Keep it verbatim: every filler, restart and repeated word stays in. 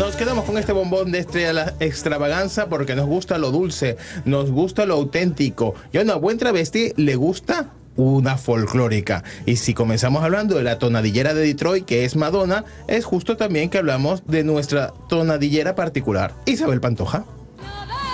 Nos quedamos con este bombón de estrella extravaganza porque nos gusta lo dulce, nos gusta lo auténtico. Y a una buen travesti le gusta una folclórica. Y si comenzamos hablando de la tonadillera de Detroit, que es Madonna, es justo también que hablamos de nuestra tonadillera particular, Isabel Pantoja.